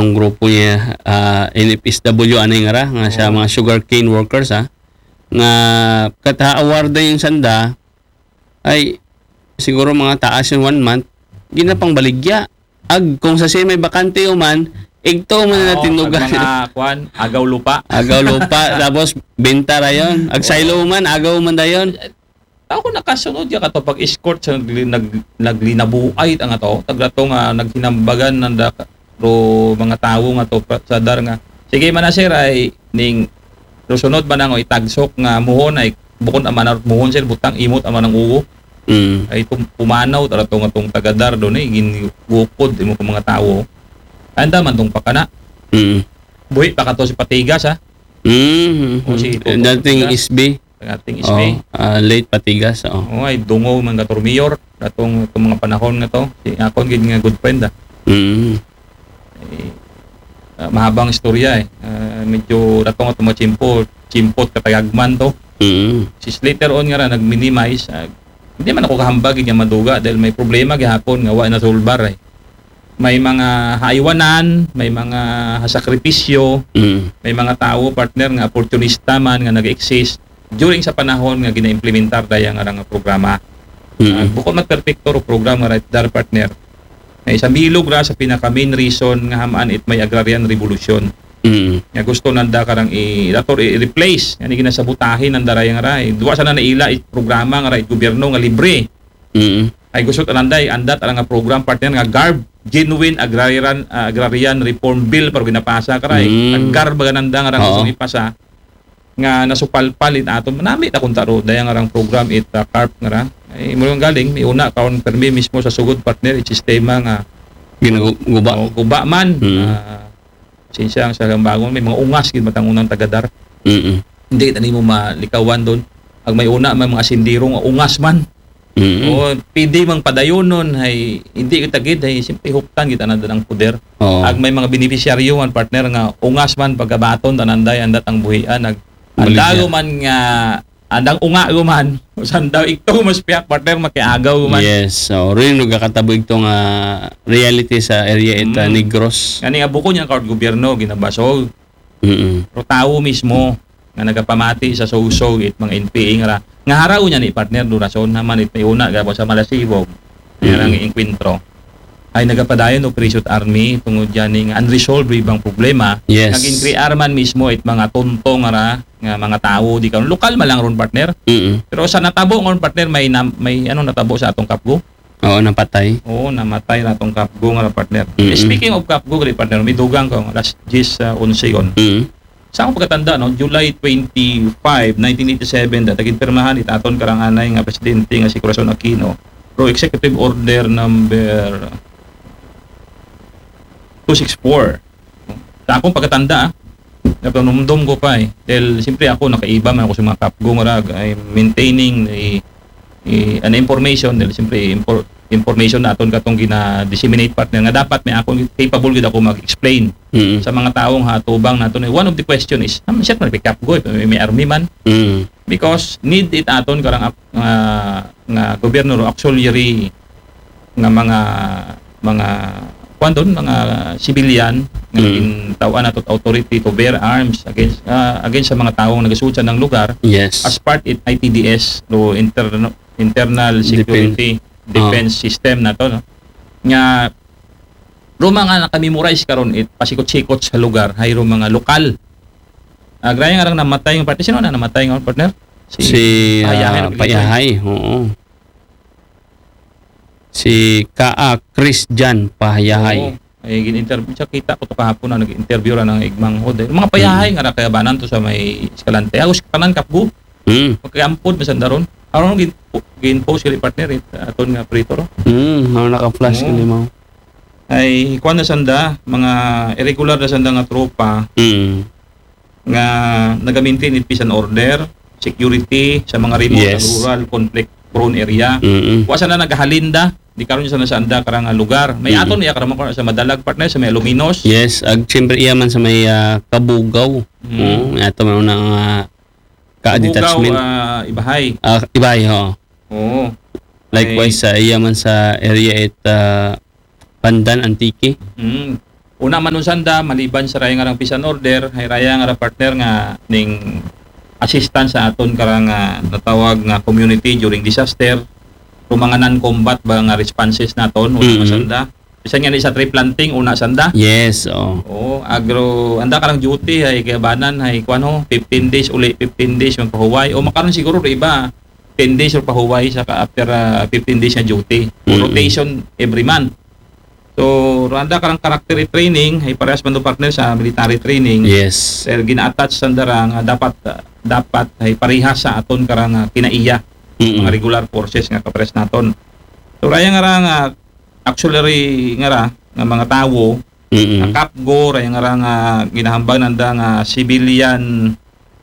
atong grupo niya NFSW anay nga ra nga sa mga sugarcane workers nga kata-award yung sanda ay siguro mga taas yung 1 month ginapang baligya ag kung sa siya may bakante man igto man na tinugan mga kwan agaw lupa tapos benta ra yon ag silo man agaw man dayon. Ako nakasunod ya kato pag escort sa naglinabuay ang ato taglato nga naghinambagan nanda ro mga tawo nga to sa dar nga sige man na sir ay ning sunod man nga itagsok nga muhon ay bukod aman muhon sir butang imot aman ang ugo ay pumanaw tara to nga tong tagadar do ni ginukod imo ko mga tawo anda man tong pakana buhi pa kato si Patigas o si dating isbi ating isbi late Patigas ay dungo man ka mayor datong mga panahon nga to si akon gid nga good friend mahabang istorya medyo datong nga chimpot katayagman to sis later on nga ra nag-minimize hindi man ako kahambag nga maduga dahil may problema gihapon nga wa na sulbar may mga haiwanan, may mga sakripisyo, may mga tao partner nga opportunista man nga nag-exist during sa panahon nga gina-implementar daya nga programa. Bukod man perfecto ro programa right dar partner. Ay sa bilog ra sa pinaka main reason nga hamaan it may agrarian revolution. Nga gusto nanda karang i-replace nga ginasabutahin nanda ra nga duwa sana naila programa nga gobyerno nga libre. Ay gusto tananday andat nga program partner nga GARB genuine agrarian reform bill pero ginapasa karay GARB gananda nga gusto ipasa nga nasupalpalit ato manami ta kun taro daya nga program it CARP nga ay mo galing may una kaon permi mismo sa sugod partner sistema nga guba man sinsya sa bagon may mga ungas gid matang unang tagadar hindi tani mo malikawan don ag may una may mga sindiro nga ungas man o pwede mang padayon nun ay hindi kita gid ay simple huptan kita nanda ng puder ag may mga beneficiaryo man partner nga ungas man pagkabaton tananday andat ang buhian andago man nga andang unga man sandaw ikto mas piyak partner makiagaw man yes so rin nagakatabo ito nga reality sa area ita Negros kani nga buko niya kard gobyerno ginabasog pero tao mismo nga nagapamati sa sosog it mga NPA nga haraw niya ni partner durasyon naman it may una gabo sa Malasibog nga enkwentro ay nagapadayon operation army tungod yan nga unresolved ibang problema nag-increar man mismo it mga tuntong nga mga tao di karon lokal man lang ron partner pero sa natabo ngon partner may natabo sa atong kapgo napatay namatay na atong kapgo nga partner speaking of kapgo partner may dugang ko last 11 yon sa akong pagkatanda, July 25, 1987, datagin pirmahan itaton karang anay nga presidente nga si Corazon Aquino pro Executive Order number 264. Sa akong pagkatanda, napamumdum ko pa dahil siyempre ako nakaiba man ako sa mga kapgo nga ay maintaining an information dahil siyempre information naton katong gina-disseminate partner nga dapat may akong capable gid ako mag-explain sa mga taong hatubang naton. One of the question is siya man pick up go may army man because need it aton karang nga gobyerno auxiliary nga mga kwandon mga civilian nga tawan nato authority to bear arms against sa mga taong nagasud ng lugar as part it ITDS no internal security defense system na to nga ruma nga nakamemorize karon it pasikot-sikot sa lugar hay mga lokal agraya nga namatay ng partner sino na namatay ng partner si Payahay si Chris Jan Payahay ay gin-interview siya kita ko to kahapon na nag-interview ra ng igmang hod mga Payahay nga kayabanan to sa may Escalante agos kanan kapgo magkaampod masan daron aron gin-post kay partner aton nga prito ro naka-flash kini mo ay kuan na sanda mga irregular na sanda nga tropa nga naga-maintain peace and order security sa mga remote rural conflict prone area wasa na nagahalinda di karon sa sanda karang lugar may aton iya karon sa Madalag partner sa may Aluminos ag siyempre iya man sa may Kabugaw ato man nang ka-detachment Ibahay Ibahay likewise sa iya man sa area Pandan Antique una man nun sanda maliban sa raya nga rang peace and order hay raya nga ra partner nga ning assistance sa aton karang natawag nga community during disaster kung mga non-combat ba nga responses naton una nga sanda bisan nga ni sa tree planting una sanda. Yes, oh. Oo, agro anda karang duty ay kayabanan ay kuano 15 days uli 15 days yung pahuway o makaron siguro iba 10 days or pahuway sa after 15 days na duty. Rotation every month. So, randa karang character training, ay parehas man do partner sa military training. Yes. Gina-attach sa nga dapat ay parehas sa aton karang kinaiya mga regular forces nga kapares naton. So, raya nga nga auxiliary nga mga tawo, ang CAPGO, raya nga ginahambang nanda nga civilian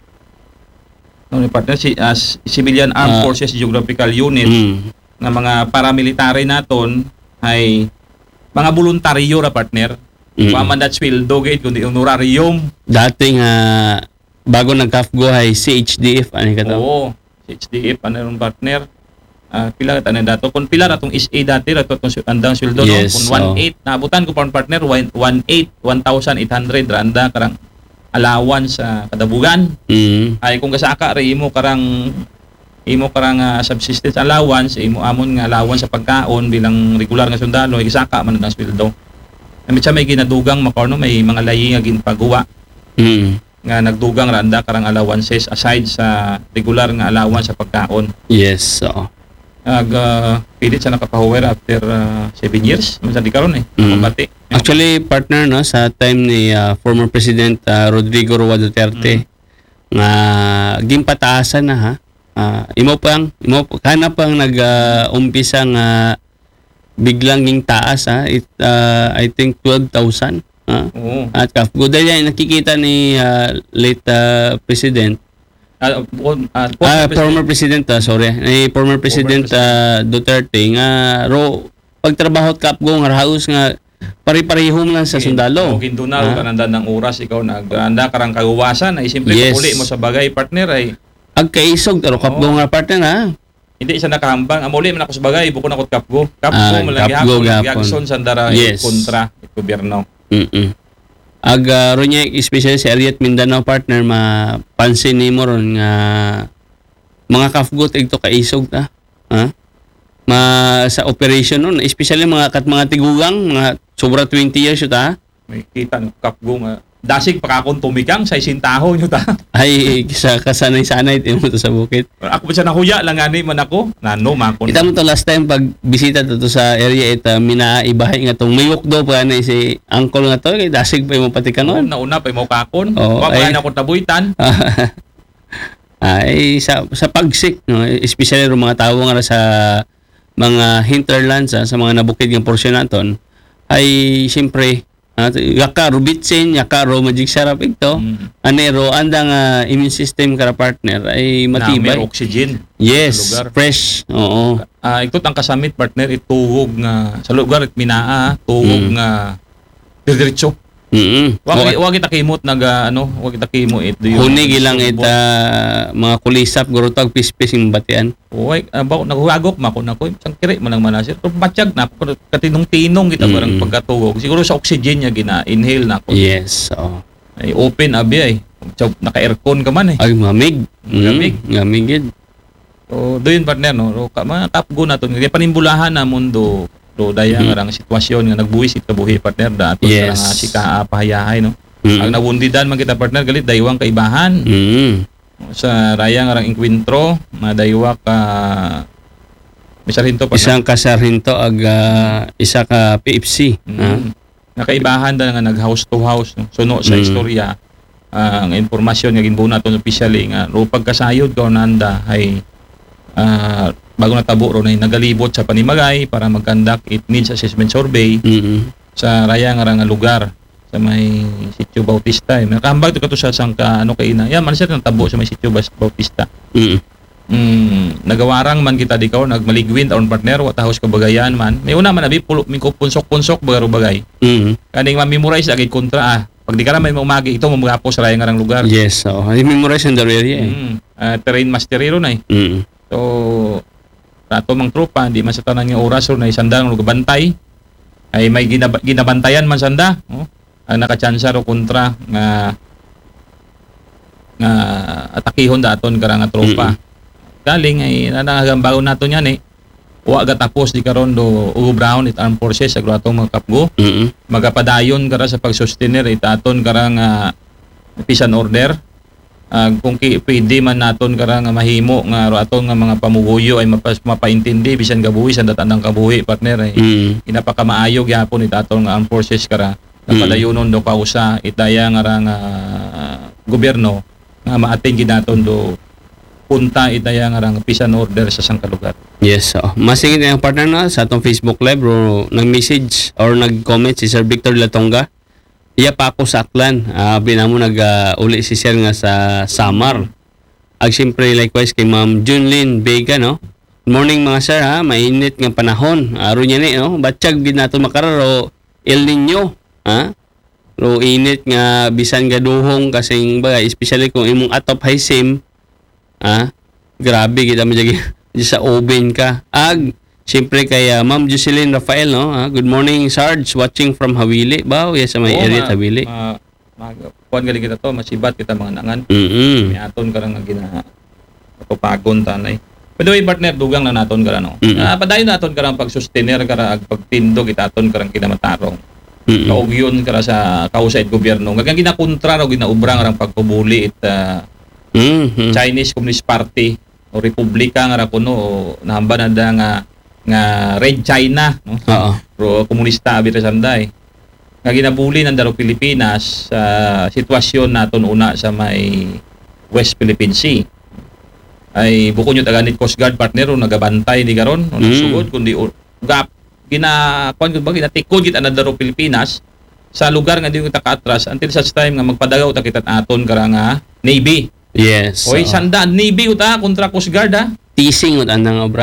partner Civilian Armed Forces Geographical Unit nga mga paramilitary naton ay mga voluntaryo ra partner. Waman dat sweldo gid kundi honorarium. Dating bago nag-CAFGO ay CHDF ani ka to. Oo, CHDF ano partner. Pila ka tanan dato kun pila ra tong SA dati ra tong andang sweldo Yes, no kun 18 nabutan ko partner 18 1,800 randa karang allowance sa kadabugan. Ay kung gasaka ra imo karang subsistence allowance, imo amon nga allowance sa pagkaon bilang regular nga sundalo, ay gisaka man ang sweldo. Amit sa may ginadugang makarno may mga layi nga ginpagawa. Nga nagdugang randa karang allowances aside sa regular nga allowance sa pagkaon. Yes, so. Pilit sa nakapahuwer after 7 years, man sa di karon pambati. Actually, partner no sa time ni former President Rodrigo Roa Duterte nga gimpataasan na ha. Imo kana pang nag-umpisa nga biglang ging taas ha. I think 12,000 at CAFGO dahil nakikita ni late President former President former President Duterte nga pagtrabaho at CAFGO nga haus nga pari-parihom lang sa sundalo. Kung gindunaw kananda ng oras ikaw naganda karang kagawasan ay simple uli mo sa bagay partner ay agkaisog pero CAFGO nga partner ha. Hindi isa nakahambang. Amuli man ako sa bagay bukod ako CAFGO. CAFGO malagi ako Jackson sandara kontra gobyerno. Ronya especially sa area Mindanao partner mapansin nimo ron nga mga CAFGO tigto kaisog ta. Sa operation nun especially mga tigugang mga sobra 20 years ta. May kita ng CAFGO nga dasig pa akong tumikang sa isintaho nyo ta. Ay, kasanay-sanay mo to sa bukid. Ako pa siya nahuya lang gani man ako. Nano, makon. Ita mo to last time pag bisita to sa area minaibahay nga tong mayok do pa na si uncle nga to kay dasig pa mo pati kanon. Nauna pa mo kakon. Wa pa na ko tabuitan. Ay sa pagsik no, especially ro mga tawo nga sa mga hinterlands sa mga nabukid nga porsyon naton ay siyempre yaka rubitsin yaka ro magic sarap ito anero andang immune system kara partner ay matibay na may oxygen yes fresh oo ito ang kasamit partner ituhog nga sa lugar it minaa tuhog nga diretso wag kita kimot wag kita kimo it hunig ilang mga kulisap gurutag pispis ng batian bago naghuagok mako na ko sang kire man ang manasir pero batyag na ko katinong-tinong kita barang pagkatugog siguro sa oxygen niya gina-inhale na ko yes ay open abi ay naka-aircon ka man ay mamig gid so doon partner no mga CAFGO naton kaya panimbulahan na mundo do daya nga rang sitwasyon nga nagbuwis kabuhi partner da aton sa nga sika pahayahay no ang nawundidan man kita partner galit daywang kaibahan sa raya nga rang enkwentro madaywa ka sarhinto pa isang kasarhinto isa ka PFC nakaibahan da nga nag house to house no? Suno sa istorya ang impormasyon nga ginbuo naton officially nga ro pagkasayod ko nanda ay bago natabo ro na nagalibot sa panimagay para mag-conduct it needs assessment survey sa raya nga lugar sa may Sitio Bautista nakahambag to sa sangka kay ina man siya natabo sa may Sitio Bautista nagawarang man kita dikaw nagmaligwin on partner what house kabagayan man may una man abi punsok bagaro bagay kaning ma-memorize agay kontra pag di ka naman umagi ito mamagapos sa raya nga lugar yes so i-memorize in the area terrain masterero na so ato mang tropa di man sa tanan nga oras na isandang bantay ay may ginabantayan man sanda ang nakachansa ro kontra nga atakihon daton karang nga tropa. Galing ay nanagabaw nato yan wa gatapos di karon do Ugo Brown it Armed Forces sa atong mga kapgo. Magapadayon kara sa pagsustener itaton karang peace and order. Kung pwede man naton karang mahimo nga aton nga mga pamuguyo ay mapaintindi bisan gabuhi sa datanang kabuhi partner inapakamaayo gyapon itaton nga Armed Forces kara napadayonon do kausa itaya nga gobyerno nga maating ginaton do punta itaya nga peace and order sa sang kalugar. Yes, masingit ang partner na sa atong Facebook Live bro, nag-message or nag-comment si Sir Victor Latonga. Iya pa ako sa Aklan. Binamo uli si Sir nga sa Samar. Ag siyempre likewise kay Ma'am Junlyn Vega, no? Good morning mga sir, ha? Mainit nga panahon. Aro niya ni, no? Batsyag din nato makararo El Nino, ha? Ro init nga bisan gaduhong kasing bagay, especially kung imong atop high sim, ha? Grabe kita mo sa oven ka. Ag siyempre kay Ma'am Jocelyn Rafael, no? Good morning, Sarge, watching from Hawili. Bao, yes, sa may area Hawili. Kuan galing kita to, masibat kita mga nangan. May aton karang nga pagpagon tanay. By the way, partner, dugang na naton kara, no? Padayon naton karang pagsustener kara ag pagtindog itaton karang kinamatarong. Kaugyon kara sa kausay gobyerno. Gagang ginakontra o ginaubrang karang pagpubuli Chinese Communist Party o Republika nga kuno nahamba na nga Red China, no? Pro komunista abira sanday. Nga ginabuli ng daro Pilipinas sa sitwasyon naton una sa may West Philippine Sea. Ay buko nyo taganit Coast Guard partner o nagabantay di karon o nagsugod kundi gap ginatikod kita na daro Pilipinas sa lugar nga di kita kaatras until such time nga magpadagaw ta kita aton karang Navy. Yes. Oy sanda Navy uta kontra Coast Guard Teasing ut andang obra.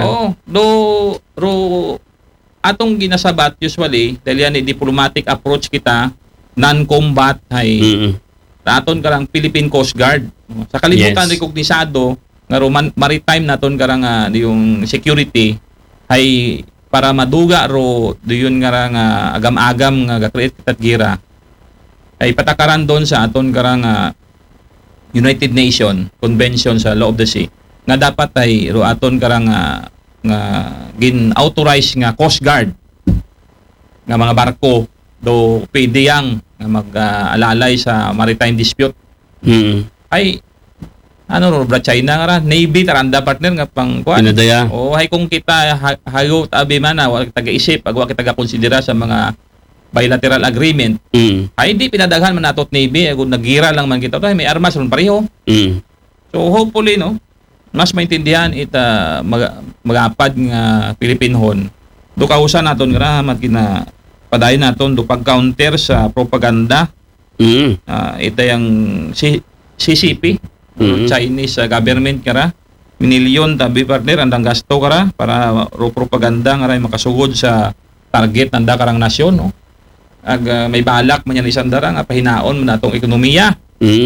Ro atong ginasabat usually dahil yan diplomatic approach kita non-combat hay aton karang Philippine Coast Guard sa kalibutan rekognisado nga maritime naton karang yung security hay para maduga ro diyon nga agam-agam nga ga-create kita gira ay patakaran doon sa aton karang United Nation Convention sa Law of the Sea nga dapat ay ro aton karang nga gin-authorize nga Coast Guard nga mga barko do pwede yang nga mag-alalay sa maritime dispute. Ay ro bra China nga Navy taranda partner nga pang kuan. Pinadaya. Hay kung kita hayo tabi man wa taga-isip wa kita konsidera sa mga bilateral agreement. Ay di pinadaghan man natot Navy kung nagira lang man kita may armas ron pareho. So hopefully no mas maintindihan ita magapad nga Pilipinhon do kausa naton nga mat gina padayon naton do pag-counter sa propaganda ita yang CCP Chinese government kara minilyon tabi partner andang gasto kara para ro propaganda nga ray makasugod sa target nanda karang nasyon no ag may balak man yan isandara nga pahinaon man natong ekonomiya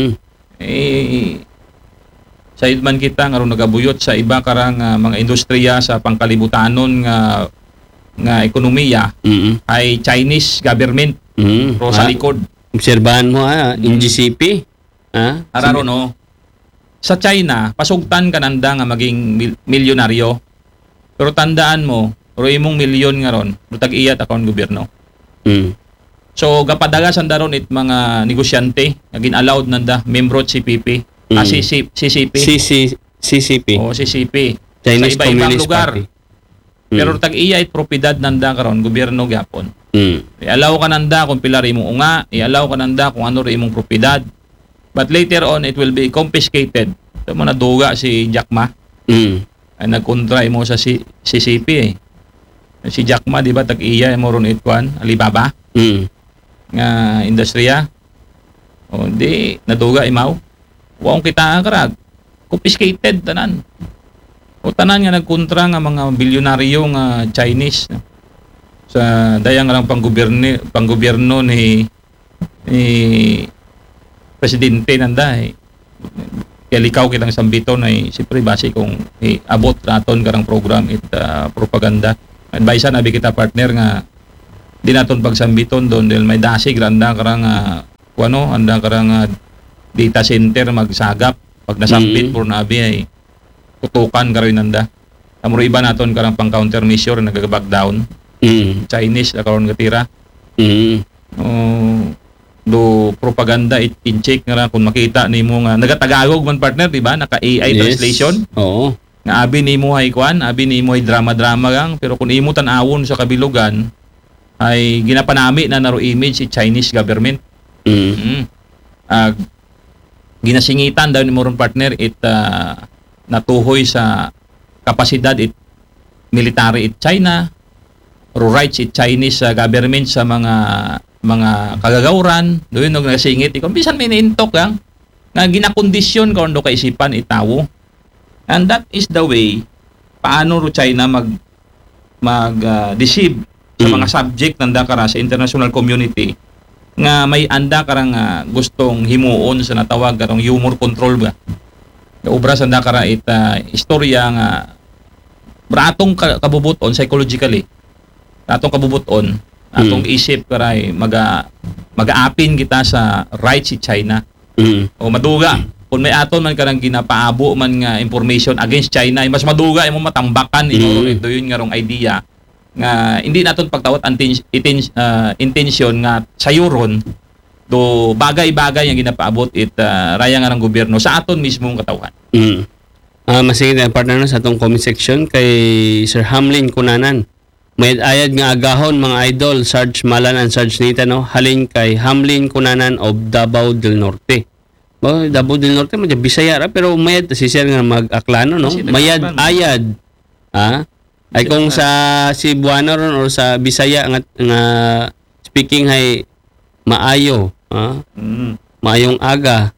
sayod man kita nga ron nagabuyot sa iba karang mga industriya sa pangkalibutanon nga ekonomiya ay Chinese government pro sa likod. Obserbahan mo in GCP. Araro no. Sa China, pasugtan ka nanda nga maging milyonaryo. Pero tandaan mo, ro imong milyon nga ron, tag-iyat akong gobyerno. So gapadagasan daron it mga negosyante nga gin-allowed nanda membro CPP. CCP. CCP. O CCP. Chinese sa iba-ibang Communist lugar. Party. Pero tag-iya it propiedad nanda karon gobyerno gyapon. I-allow ka nanda kung pila imong unga, i-allow ka nanda kung ano ri imong propiedad. But later on it will be confiscated. Ito mo naduga si Jack Ma. Ay nagkontra mo sa CCP Si Jack Ma di ba tag-iya mo ron itwan Alibaba. Nga industriya. O di naduga imaw. Waong kita karag confiscated tanan. O tanan nga nagkontra nga mga bilyonaryo nga Chinese no? Sa dayang lang panggobyerno ni presidente nanda kaya likaw kitang sambito na siyempre base kung abot naton karang program it propaganda advice na kita partner nga di naton pagsambiton doon dahil may dasig anda karang anda karang data center magsagap pag nasambit por na abi ay tutukan karon nanda. Amuro iba naton karang pang countermeasure nagagabag down. Chinese na karon gatira. Do propaganda in-check nga kung makita nimo nga nagatagagog man partner di ba naka AI translation. Oo. Nga abi nimo ay kwan, abi nimo ay drama-drama gang pero kung imo tan-awon sa kabilugan ay ginapanami na naro image si Chinese government. Ginasingitan daw ni moron partner natuhoy sa kapasidad military China, rights Chinese government sa mga kagagawran doon no nasingit ikon bisan may nintok gang nga ginakondisyon karon do kaisipan itawo. And that is the way paano ro China deceive sa mga subject nanda kara sa international community nga may anda karang gustong himuon sa natawag karong humor control ba. Obra sa nanda kara istorya nga atong kabubuton psychologically. Atong kabubuton, atong isip karay mag-aapin kita sa rights si China. O maduga kung may aton man karang ginapaabo man nga information against China, mas maduga imo matambakan ito yun nga rong idea nga hindi naton pagtawat intention nga sayuron do bagay-bagay nga ginapaabot raya nga ng gobyerno sa aton mismong katawhan. Masigit na partner sa atong comment section kay Sir Hamlin Kunanan. May ayad nga agahon mga idol Sarge Malan and Sarge Nita no halin kay Hamlin Kunanan of Davao del Norte. Davao del Norte mo Bisaya ra pero mayad si sir nga mag-aklano no. Mayad ayad. Ay kung sa Cebuano ron or sa Bisaya nga speaking hay maayo, maayong aga,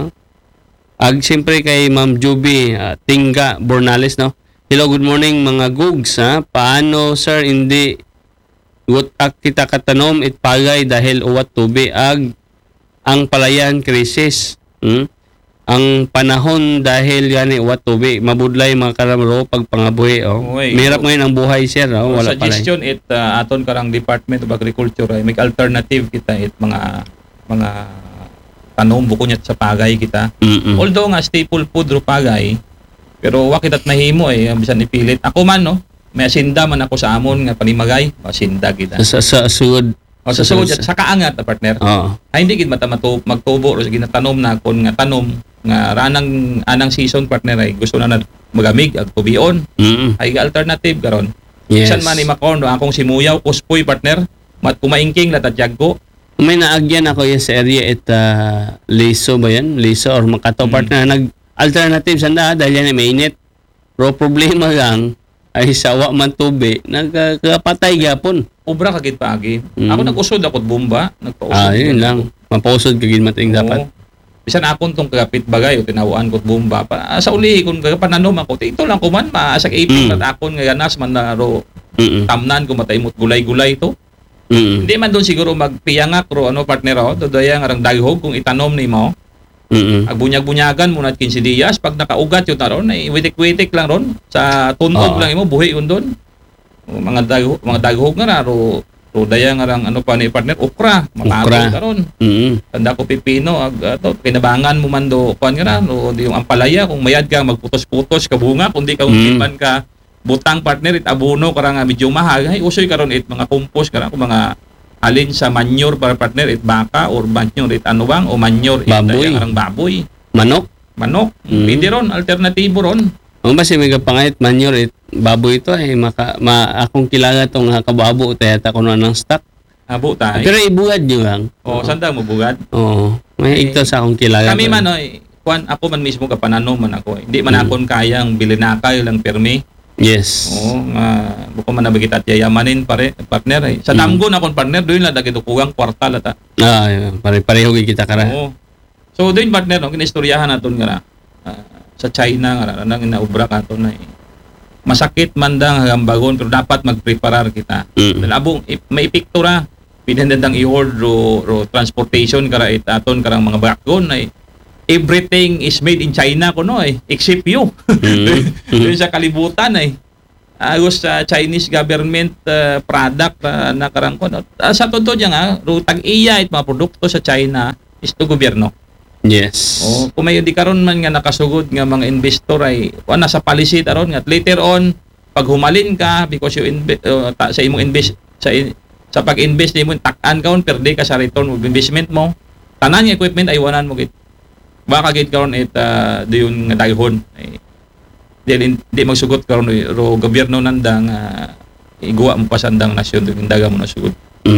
siyempre kay Ma'am Juby Tinga Bornales no. Hello, good morning mga gugs Paano sir hindi kita katanom itpagay dahil uwat tubi ang palayan krisis. Ang panahon dahil gani uwat tubi mabudlay mga karamro pag pangabuhi Mahirap ngayon ang buhay sir wala pala. Suggestion aton karang Department of Agriculture ay may alternative kita mga tanom buko niya sa pagay kita. Although nga staple food ro pagay pero wa kitat mahimo bisan ipilit. Ako man no, may asinda man ako sa amon nga panimagay, asinda kita. Sa sugod. Sa sugod sa kaangat partner. Ay hindi gid magtubo o ginatanom na kon nga tanom nga anang season partner ay gusto na magamig ag tubion. Ay alternative karon. Bisan man ni makon akong simuyaw kuspoy partner, mat kumaingking latatyag ko. May naagyan ako yan sa area Liso ba yan? Liso or Makato partner alternative sanda dahil yan ay mainit. Pero problema lang ay sawa man tubi nagkapatay gyapon. Obra kagid paagi. Ako nag-usod ako bomba, nagpausod. Yun lang. Mapausod kagid mating dapat. Bisan akon tong kapit bagay o tinawaan ko bomba pa. Sa uli kun kagapananom ako, ito lang ko man maasak ipin at akon nga ganas man na ro tamnan ko mataymot gulay-gulay to. Hindi man doon siguro magpiyangak ro partner dodaya nga rang daghog kung itanom nimo. Agbunyag-bunyagan mo na 15 dias pag nakaugat yun na ron ay witik-witik lang ron sa tunog lang imo buhi yun doon mga daghog nga na ro daya nga rang pa ni partner okra mapatol ka ron tanda ko pipino pinabangan mo man do kuan nga ro yung ampalaya kung mayad ka magputos-putos ka bunga kundi ka man ka butang partner abono karang medyo mahal ay usoy karon mga compost karang mga alin sa manure para partner baka or manure bang o manure karang baboy manok pwede ron alternatibo ron basi may kapangait manure baboy ito ay akong kilala tong kababo tayata kuno ng stock abo tay pero ibuad nyo lang sanda mo bugad may ito sa akong kilala kami man kuan ako man mismo kapananom man ako hindi man akon kayang bilinakay lang permi. Yes. Buko man nabigit at yayamanin partner sa damgo na kon partner doon lang dagito kugang kwartal ata. Pare-pareho kita kara. So doon partner kinistoryahan naton nga sa China nga nang inaubra kato na masakit man dang hambagon pero dapat magpreparar kita. Dahil abong may epektura pinandang i-hold ro transportation kara aton karang mga bagon ay everything is made in China kuno except you. Doon sa kalibutan agos sa Chinese government product na karangkon. Sa totoo diyan ro tag-iya it mga produkto sa China is to gobyerno. Yes. Kung may di karon man nga nakasugod nga mga investor ay wala sa policy aron nga later on pag humalin ka because you sa imong invest sa pag-invest nimo tak-an kaon per day ka sa return of investment mo. Tanan nga equipment ay wanan mo git. Baka gid karon diyon nga daghon ay di magsugot karon ro gobyerno nandang iguwa mo pasandang nasyon yung daga mo nasugod.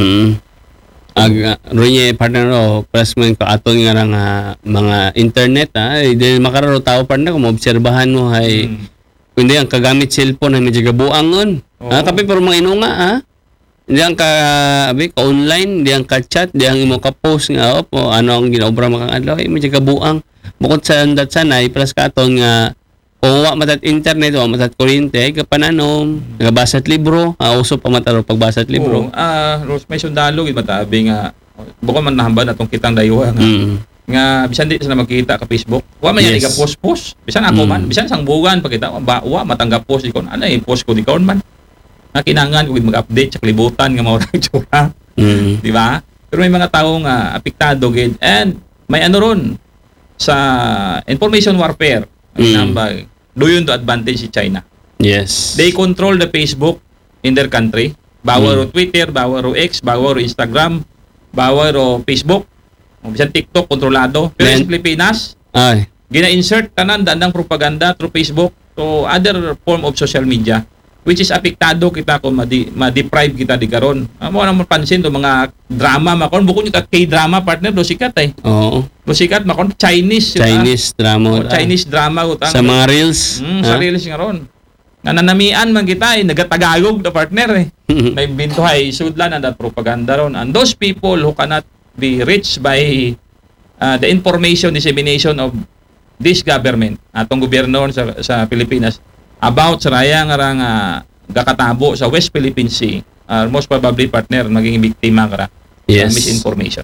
Ronye partner ro plus man ko aton nga mga internet di makararo tao partner kung maobserbahan mo hay kundi ang kagamit cellphone ay medyo gabuangon. Tapi pero mga inunga hindi ang ka online, hindi ang ka-chat, hindi ang imo ka-post nga ano ang ginaobra makang adlaw ay medyo gabuang. Bukod sa andat sanay plus katon nga o wa matat internet o matat kuryente ay kapananom nagabasat libro uso pa mataro pagbasat libro Rose may sundalo gid matabi nga buko man nahamban atong kitang daywa nga bisan di sa makita ka Facebook wa man yan post bisan ako man bisan sang buwan pagkita wa matanggap post ikon ano post ko di kaon man nga kinahanglan ko gid mag-update sa kalibutan nga mao ra tsura di ba pero may mga tawo nga apektado gid and may ano ron sa information warfare doon to advantage si China. Yes. They control the Facebook in their country. Bawa ro Twitter, bawa ro X, bawa ro Instagram, bawa ro Facebook. Bisan TikTok kontrolado. Pero sa Pilipinas, gina-insert tanan dandang propaganda through Facebook to other form of social media which is apektado kita kung ma-deprive kita di karon. Amo na mo pansin do mga drama makon bukod yung K-drama partner do sikat Oo. Do sikat makon Chinese drama. Chinese drama utang. Sa mga reels. Sa reels nga ron. Nga nanamian man kita nagatagagog do partner May bintuhay sudlan and that propaganda ron. And those people who cannot be reached by the information dissemination of this government, atong gobyerno sa Pilipinas about sa raya nga gakatabo sa West Philippine Sea, most probably partner maging biktima ka misinformation.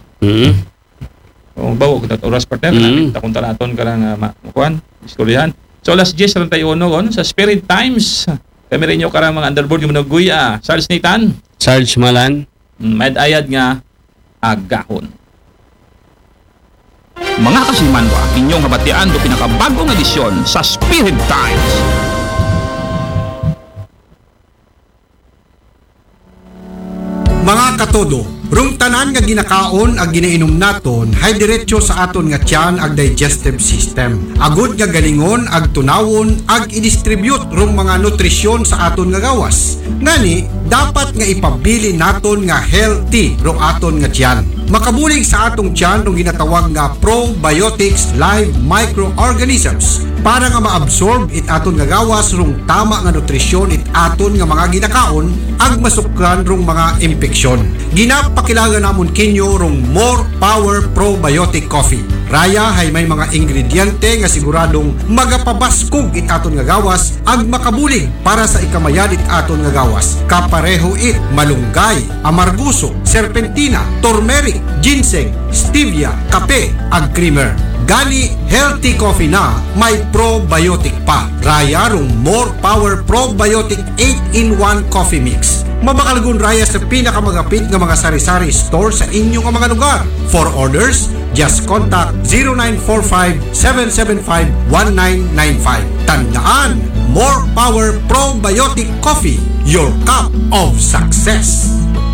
Bawo kita oras partner ta kung taraton ka kuan istoryahan. So last Jess 31 sa Spirit Times kami rin yung karang mga underboard yung naguya Sarge Nathan Sarge Malan med-ayad nga agahon. Mga kasimanwa, inyong habatian do pinakabagong edisyon sa Spirit Times. Mga katodo, rung tanan nga ginakaon ag ginainom naton hay diretso sa aton nga tiyan ag digestive system. Agud nga galingon ag tunawon ag i-distribute rung mga nutrisyon sa aton nga gawas. Ngani, dapat nga ipabili naton nga healthy rung aton nga tiyan. Makabulig sa atong tiyan rung ginatawag nga probiotics live microorganisms para nga ma-absorb it aton nga gawas rung tama nga nutrisyon it aton nga mga ginakaon ag masukran rung mga impeksyon. Ginapakilaga namon kinyo rung More Power Probiotic Coffee. Raya hay may mga ingrediente nga siguradong magapabaskog it aton nga gawas ag makabulig para sa ikamayan it aton nga gawas. Kapareho it malunggay, amarguso, serpentina, turmeric, ginseng, stevia, kape ag creamer. Gani healthy coffee na may probiotic pa. Raya rung More Power Probiotic 8-in-1 Coffee Mix. Mabakalgun raya sa pinakamagapit nga mga sari-sari store sa inyong mga lugar. For orders, just contact 0945-775-1995. Tandaan, More Power Probiotic Coffee, your cup of success.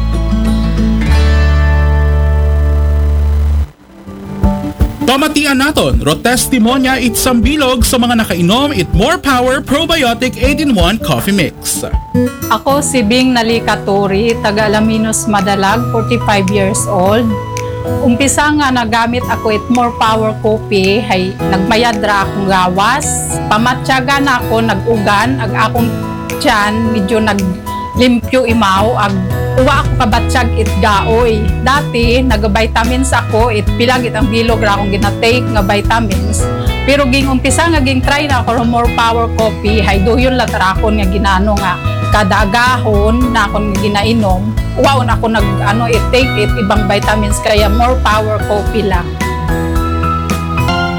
Pamatian naton, ro testimonya it sambilog sa mga nakainom it More Power Probiotic 8-in-1 Coffee Mix. Ako si Bing Nalikaturi, taga Alaminos Madalag, 45 years old. Umpisa nga nagamit ako it More Power Coffee, hay nagmayadra akong gawas. Pamatyaga na ako, nag-ugan, ag akong tiyan, medyo naglimpyo imaw, ag uwa ako kabatsyag it gaoy. Dati, nag-vitamins ako, it pilag it ang bilog ra akong ginatake nga vitamins. Pero ging umpisa nga ging try na ako More Power Coffee, hay doyon latarakon nga ginano nga kada agahon na akong ginainom. Wow, na ako take it ibang vitamins kaya More Power Coffee lang.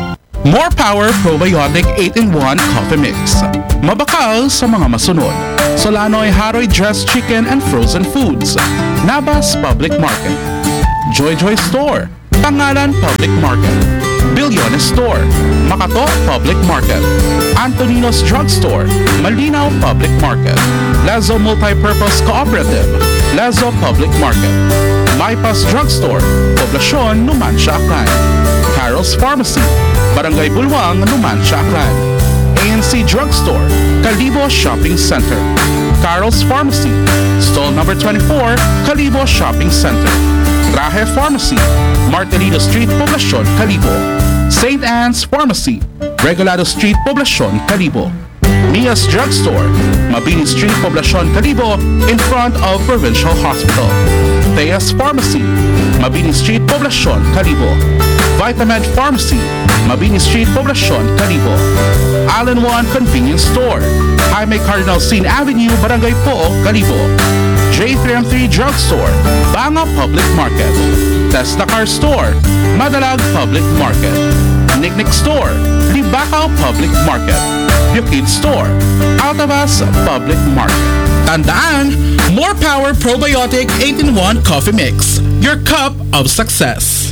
More Power Probiotic 8-in-1 Coffee Mix. Mabakal sa mga masunod. Solanoy Haroy Dressed Chicken and Frozen Foods. Nabas Public Market. Joy Joy Store. Pangalan Public Market. Bilyones Store. Makato Public Market. Antonino's Drugstore. Malinaw Public Market. Lazo Multipurpose Cooperative. Lazo Public Market. Bypass Drugstore. Poblasyon, Numancia, Aklan. Carol's Pharmacy. Barangay Bulwang, Numancia, Aklan. ANC Drugstore. Kalibo Shopping Center. Carol's Pharmacy. Stall number 24, Kalibo Shopping Center. Traje Pharmacy. Martelino Street, Poblacion, Kalibo. St. Anne's Pharmacy. Regulado Street, Poblacion, Kalibo. Mia's Drugstore. Mabini Street, Poblacion, Kalibo, in front of Provincial Hospital. Thea's Pharmacy. Mabini Street, Poblacion, Kalibo. Vitamed Pharmacy. Mabini Street, Poblacion, Kalibo. Allen One Convenience Store. Jaime Cardinal Sin Avenue, Barangay Pook, Kalibo. J3M3 Drugstore. Banga Public Market. Testa Car Store. Madalag Public Market. Nicknick Store. Libacao Public Market. Bukid Store. Altavas Public Market. Tandaan, More Power Probiotic 8-in-1 Coffee Mix. Your cup of success.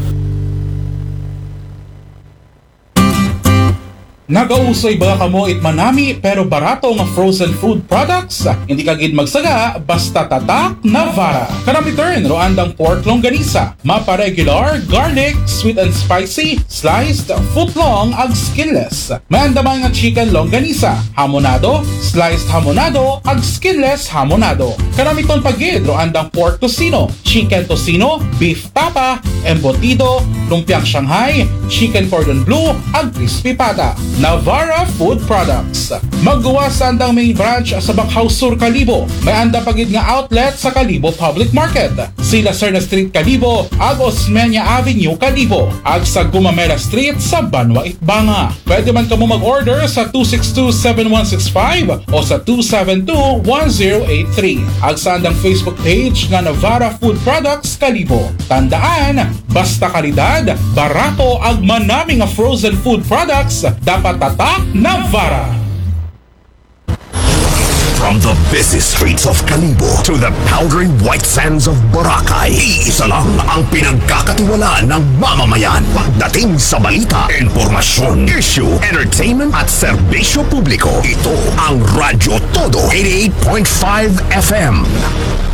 Nagausay ba kamo itmanami pero barato nga frozen food products? Hindi ka gid magsaga basta tatak na Vara. Karami turn roandang pork longganisa, mapa regular, garlic, sweet and spicy, sliced, footlong ag skinless. May andaman nga chicken longganisa, hamonado, sliced hamonado ag skinless hamonado. Karami ton pagid roandang pork tocino, chicken tocino, beef tapa, embutido, lumpiang Shanghai, chicken cordon bleu ag crispy pata. Navara Food Products. Maggawa sa andang main branch sa Bacau Sur, Kalibo. May anda pagid nga outlet sa Kalibo Public Market. Sila Serna Street, Kalibo, ag Osmeña Avenue, Kalibo, ag sa Gumamela Street sa Banwa, Itbanga. Pwede man kamo mag-order sa 262-7165 o sa 272-1083. Ag sa andang Facebook page nga Navara Food Products, Kalibo. Tandaan, basta kalidad, barato ag manami nga frozen food products, dapat tatak na Vara. From the busy streets of Kalibo to the powdery white sands of Boracay, iisa lang ang pinagkakatiwalaan ng mamamayan pagdating sa balita, informasyon, issue, entertainment at serbisyo publiko. Ito ang Radyo Todo 88.5 FM.